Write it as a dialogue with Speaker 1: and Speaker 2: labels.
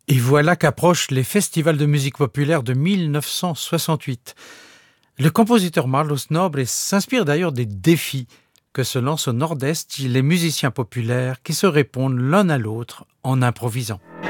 Speaker 1: Et voilà qu'approchent les festivals de musique populaire de 1968. Le compositeur Marlos Nobre s'inspire d'ailleurs des défis que se lancent au Nord-Est les musiciens populaires qui se répondent l'un à l'autre en improvisant.